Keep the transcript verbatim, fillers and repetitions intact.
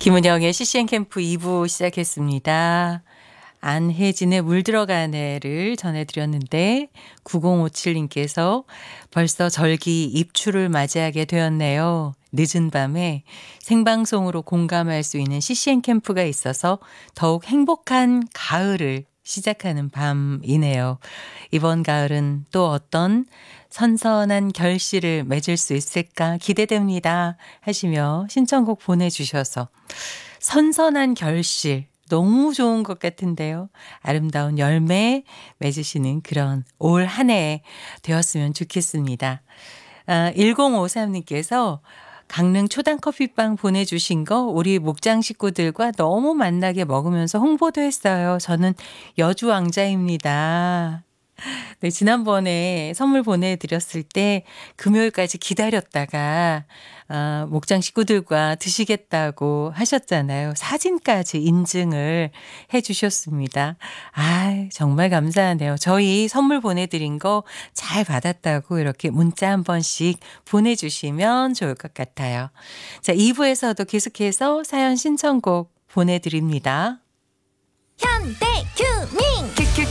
김은영의 씨씨엔 캠프 이 부 시작했습니다. 안혜진의 물 들어간 애를 전해드렸는데 구공오칠 님께서 벌써 절기 입추를 맞이하게 되었네요. 늦은 밤에 생방송으로 공감할 수 있는 씨씨엔 캠프가 있어서 더욱 행복한 가을을 시작하는 밤이네요. 이번 가을은 또 어떤 선선한 결실을 맺을 수 있을까 기대됩니다 하시며 신청곡 보내주셔서 선선한 결실 너무 좋은 것 같은데요. 아름다운 열매 맺으시는 그런 올 한 해 되었으면 좋겠습니다. 아, 일공오삼 님께서 강릉 초당 커피빵 보내주신 거 우리 목장 식구들과 너무 맛나게 먹으면서 홍보도 했어요. 저는 여주 왕자입니다. 네, 지난번에 선물 보내드렸을 때 금요일까지 기다렸다가 아, 목장 식구들과 드시겠다고 하셨잖아요. 사진까지 인증을 해 주셨습니다. 아, 정말 감사하네요. 저희 선물 보내드린 거 잘 받았다고 이렇게 문자 한 번씩 보내주시면 좋을 것 같아요. 자, 이 부에서도 계속해서 사연 신청곡 보내드립니다. 현대큐민 큐큐큐